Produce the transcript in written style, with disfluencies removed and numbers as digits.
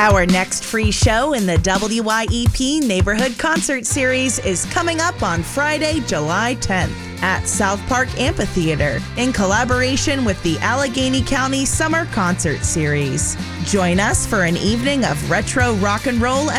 Our next free show in the WYEP Neighborhood Concert Series is coming up on Friday, July 10th at South Park Amphitheater in collaboration with the Allegheny County Summer Concert Series. Join us for an evening of retro rock and roll